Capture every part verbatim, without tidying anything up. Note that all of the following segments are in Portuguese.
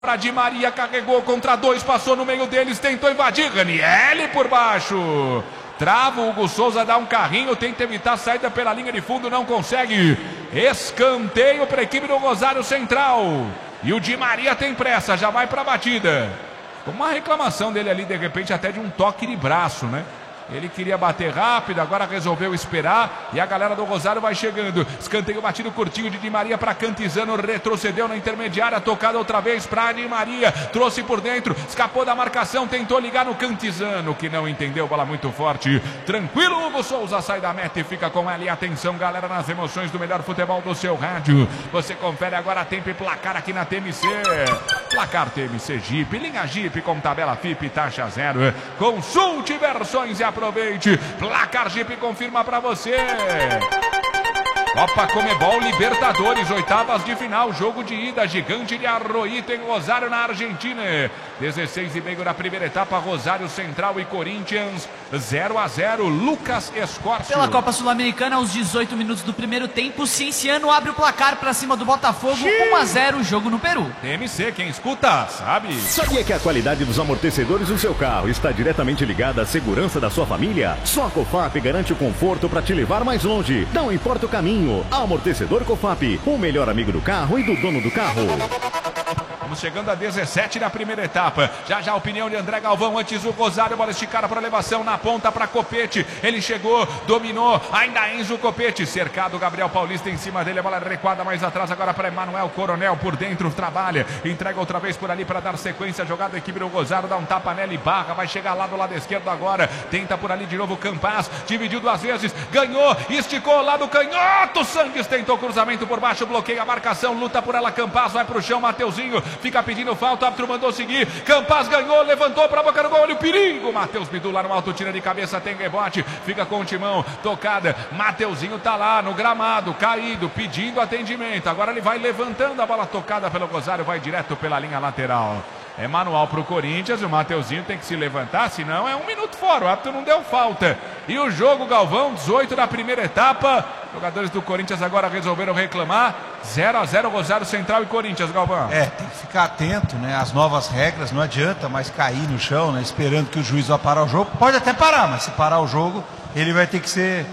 Para Di Maria, carregou contra dois, passou no meio deles, tentou invadir, Ranieri por baixo. Trava, o Hugo Souza dá um carrinho, tenta evitar a saída pela linha de fundo, não consegue. Escanteio para a equipe do Rosário Central. E o Di Maria tem pressa, já vai para a batida. Uma reclamação dele ali, de repente, até de um toque de braço, né? Ele queria bater rápido, agora resolveu esperar. E a galera do Rosário vai chegando. Escanteio batido curtinho de Di Maria para Cantizano. Retrocedeu na intermediária. Tocada outra vez para Di Maria. Trouxe por dentro. Escapou da marcação. Tentou ligar no Cantizano, que não entendeu. Bola muito forte. Tranquilo, Hugo Souza sai da meta e fica com ela. E atenção, galera, nas emoções do melhor futebol do seu rádio. Você confere agora tempo e placar aqui na T M C. Placar T M C Jeep. Linha Jeep com tabela F I P e taxa zero. Consulte versões e aproveite. Placar Jeep confirma para você. Copa Comebol Libertadores, oitavas de final, jogo de ida, Gigante de Arroyito em Rosário, na Argentina. dezesseis e meio da primeira etapa, Rosário Central e Corinthians, zero a zero, Lucas Escórcio. Pela Copa Sul-Americana, aos dezoito minutos do primeiro tempo, Cienciano abre o placar para cima do Botafogo, um a zero, jogo no Peru. T M C, quem escuta, sabe. Sabia que a qualidade dos amortecedores do seu carro está diretamente ligada à segurança da sua família? Só a Cofap garante o conforto para te levar mais longe, não importa o caminho. Amortecedor Cofap, o melhor amigo do carro e do dono do carro. Estamos chegando a dezessete da primeira etapa. Já já a opinião de André Galvão. Antes o Rosário, bola esticada para elevação na ponta para Copete. Ele chegou, dominou, ainda Enzo Copete. Cercado, Gabriel Paulista em cima dele. A bola recuada mais atrás agora para Emanuel Coronel. Por dentro trabalha. Entrega outra vez por ali para dar sequência. Jogada, a equipe do Rosário dá um tapa nela e barra. Vai chegar lá do lado esquerdo agora. Tenta por ali de novo Campas. Dividiu duas vezes. Ganhou, esticou lá do canhoto. Santos tentou cruzamento por baixo. Bloqueia a marcação. Luta por ela Campas. Vai pro chão, Mateuzinho. Fica pedindo falta, o árbitro mandou seguir. Campas ganhou, levantou para a boca do gol. Olha o perigo. Matheus Bidu lá no alto, tira de cabeça, tem rebote. Fica com o timão, tocada. Mateuzinho tá lá no gramado, caído, pedindo atendimento. Agora ele vai levantando a bola tocada pelo Rosário, vai direto pela linha lateral. É manual para o Corinthians, o Mateuzinho tem que se levantar, senão é um minuto fora, o árbitro não deu falta. E o jogo, Galvão, dezoito da primeira etapa, jogadores do Corinthians agora resolveram reclamar, zero a zero Rosário Central e Corinthians, Galvão. É, tem que ficar atento, né, às novas regras, não adianta mais cair no chão, né, esperando que o juiz vá parar o jogo, pode até parar, mas se parar o jogo, ele vai ter que ser...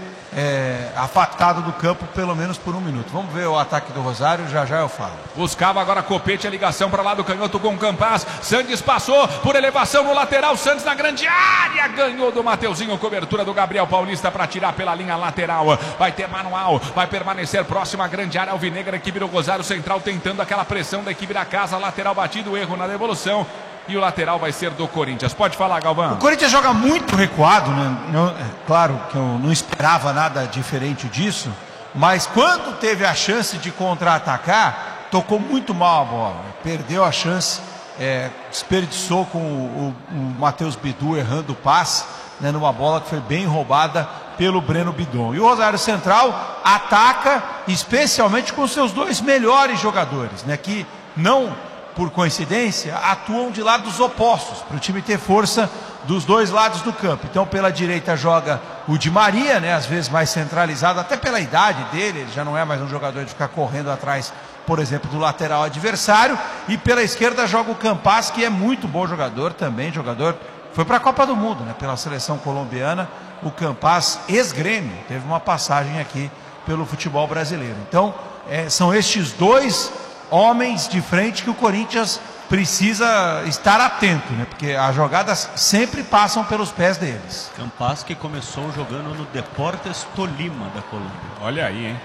É, afastado do campo pelo menos por um minuto. Vamos ver o ataque do Rosário, já já eu falo. Buscava agora Copete, a ligação para lá do canhoto com o Campas. Santos passou por elevação no lateral, Santos na grande área, ganhou do Mateuzinho, cobertura do Gabriel Paulista para tirar pela linha lateral. Vai ter manual, vai permanecer próximo à grande área alvinegra, equipe do Rosário Central tentando aquela pressão da equipe da casa, lateral batido, erro na devolução. E o lateral vai ser do Corinthians. Pode falar, Galvão. O Corinthians joga muito recuado, né? Eu, é claro que eu não esperava nada diferente disso, mas quando teve a chance de contra-atacar, tocou muito mal a bola. Perdeu a chance, é, desperdiçou com o, o, o Matheus Bidu errando o passe, né, numa bola que foi bem roubada pelo Breno Bidon. E o Rosário Central ataca, especialmente com seus dois melhores jogadores, né, que não... por coincidência, atuam de lados opostos, para o time ter força dos dois lados do campo. Então, pela direita joga o Di Maria, né, às vezes mais centralizado, até pela idade dele, ele já não é mais um jogador de ficar correndo atrás, por exemplo, do lateral adversário. E pela esquerda joga o Campas, que é muito bom jogador também, jogador foi para a Copa do Mundo, né, pela seleção colombiana. O Campas, ex-Grêmio, teve uma passagem aqui pelo futebol brasileiro. Então, é, são estes dois homens de frente que o Corinthians precisa estar atento, né? Porque as jogadas sempre passam pelos pés deles. Campas, que começou jogando no Deportes Tolima da Colômbia. Olha aí, hein?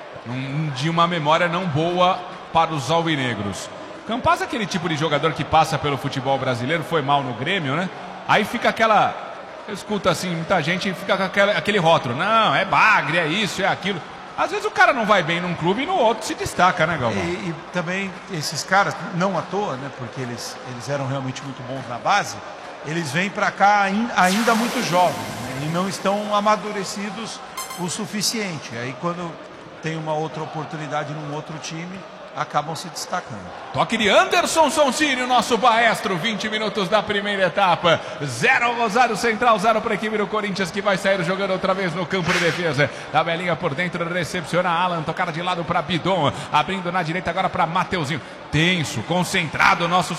Um, de uma memória não boa para os alvinegros. Campas é aquele tipo de jogador que passa pelo futebol brasileiro, foi mal no Grêmio, né? Aí fica aquela... Eu escuto assim, muita gente fica com aquela, aquele rótulo. Não, é bagre, é isso, é aquilo. Às vezes o cara não vai bem num clube e no outro se destaca, né, Galvão? E, e também esses caras, não à toa, né, porque eles, eles eram realmente muito bons na base, eles vêm para cá ainda muito jovens, né, e não estão amadurecidos o suficiente. Aí quando tem uma outra oportunidade num outro time, acabam se destacando. Toque de Anderson Soncini, o nosso maestro, vinte minutos da primeira etapa. Zero Rosário Central, zero para a equipe do Corinthians, que vai sair jogando outra vez no campo de defesa. Tabelinha por dentro, recepciona Alan, tocada de lado para Bidon, abrindo na direita agora para Mateuzinho. tenso, concentrado o nosso